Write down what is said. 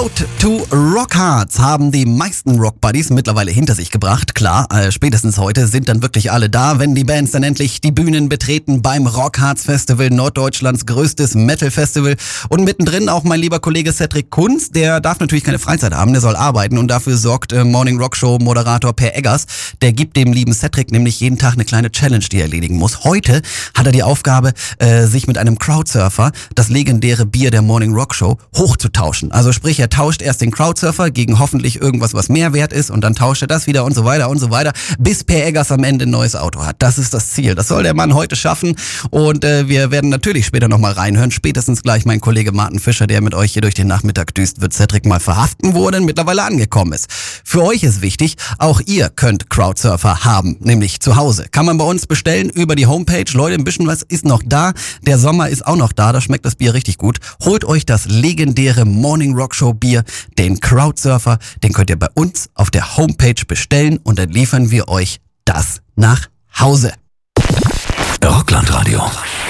Road to Rockharts haben die meisten Rock-Buddies mittlerweile hinter sich gebracht. Klar, spätestens heute sind dann wirklich alle da, wenn die Bands dann endlich die Bühnen betreten beim Rockharts Festival, Norddeutschlands größtes Metal-Festival. Und mittendrin auch mein lieber Kollege Cedric Kunz, der darf natürlich keine Freizeit haben, der soll arbeiten und dafür sorgt Morning Rock Show Moderator Per Eggers. Der gibt dem lieben Cedric nämlich jeden Tag eine kleine Challenge, die er erledigen muss. Heute hat er die Aufgabe, sich mit einem Crowdsurfer das legendäre Bier der Morning Rock Show hochzutauschen. Also sprich, er tauscht erst den Crowdsurfer gegen hoffentlich irgendwas, was mehr wert ist, und dann tauscht er das wieder und so weiter, bis Per Eggers am Ende ein neues Auto hat. Das ist das Ziel. Das soll der Mann heute schaffen, und wir werden natürlich später nochmal reinhören. Spätestens gleich mein Kollege Martin Fischer, der mit euch hier durch den Nachmittag düst, wird Cedric mal verhaften, wo er denn mittlerweile angekommen ist. Für euch ist wichtig, auch ihr könnt Crowdsurfer haben, nämlich zu Hause. Kann man bei uns bestellen über die Homepage. Leute, ein bisschen was ist noch da. Der Sommer ist auch noch da, da schmeckt das Bier richtig gut. Holt euch das legendäre Morning Rock Show Bier, den Crowdsurfer, den könnt ihr bei uns auf der Homepage bestellen, und dann liefern wir euch das nach Hause. Rockland Radio.